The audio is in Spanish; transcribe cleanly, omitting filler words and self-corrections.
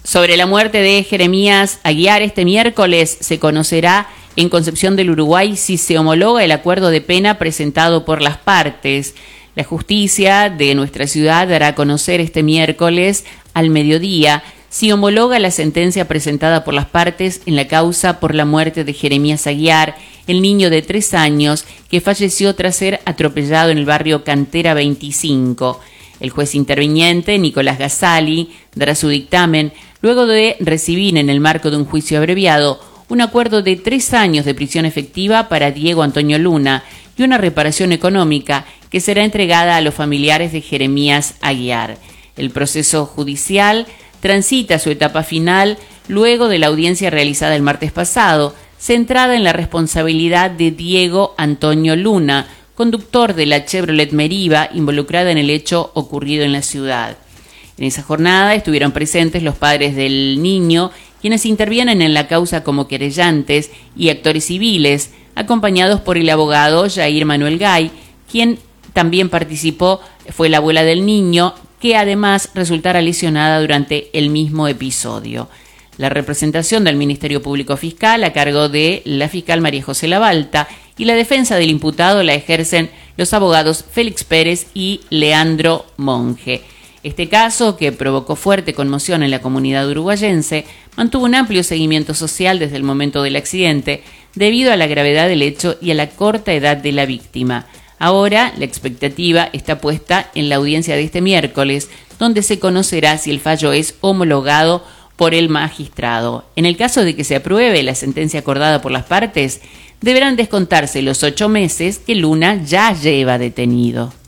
Sobre la muerte de Jeremías Aguiar, este miércoles se conocerá en Concepción del Uruguay si se homologa el acuerdo de pena presentado por las partes. La justicia de nuestra ciudad dará a conocer este miércoles al mediodía si homologa la sentencia presentada por las partes en la causa por la muerte de Jeremías Aguiar, el niño de 3 años que falleció tras ser atropellado en el barrio Cantera 25. El juez interviniente, Nicolás Gasali, dará su dictamen luego de recibir en el marco de un juicio abreviado un acuerdo de 3 años de prisión efectiva para Diego Antonio Luna y una reparación económica que será entregada a los familiares de Jeremías Aguiar. El proceso judicial transita su etapa final luego de la audiencia realizada el martes pasado, centrada en la responsabilidad de Diego Antonio Luna, conductor de la Chevrolet Meriva, involucrada en el hecho ocurrido en la ciudad. En esa jornada estuvieron presentes los padres del niño, quienes intervienen en la causa como querellantes y actores civiles, acompañados por el abogado Jair Manuel Gay, quien también participó, fue la abuela del niño, que además resultara lesionada durante el mismo episodio. La representación del Ministerio Público Fiscal a cargo de la fiscal María José Labalta y la defensa del imputado la ejercen los abogados Félix Pérez y Leandro Monge. Este caso, que provocó fuerte conmoción en la comunidad uruguayense, mantuvo un amplio seguimiento social desde el momento del accidente, debido a la gravedad del hecho y a la corta edad de la víctima. Ahora, la expectativa está puesta en la audiencia de este miércoles, donde se conocerá si el fallo es homologado por el magistrado. En el caso de que se apruebe la sentencia acordada por las partes, deberán descontarse los 8 meses que Luna ya lleva detenido.